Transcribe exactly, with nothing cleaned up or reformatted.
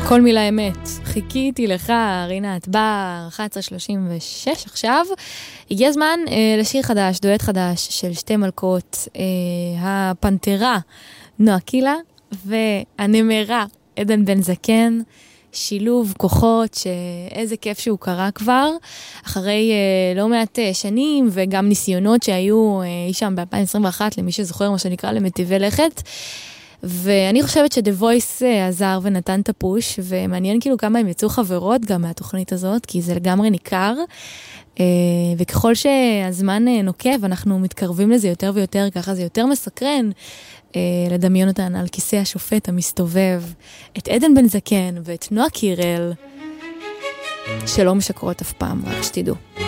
כל מילה אמת. חיכיתי לך, רינת בר, אחת עשרה שלושים ושש עכשיו. הגיע הזמן אה, לשיר חדש, דואט חדש של שתי מלכות, אה, הפנתרה נועה קילה והנמרה עדן בן זקן. שילוב כוחות שאיזה כיף שהוא קרה כבר, אחרי אה, לא מעט אה, שנים וגם ניסיונות שהיו אה, שם ב-אלפיים עשרים ואחת, למי שזוכר מה שנקרא למטיבי לכת. ואני חושבת ש-The Voice עזר ונתן את הפוש, ומעניין כאילו כמה הם יצאו חברות גם מהתוכנית הזאת, כי זה לגמרי ניכר, וככל שהזמן נוקב, אנחנו מתקרבים לזה יותר ויותר, ככה זה יותר מסקרן, לדמיין אותן על כיסא השופט המסתובב, את עדן בן זקן ואת נועה קירל, שלא משקרות אף פעם, רק שתדעו.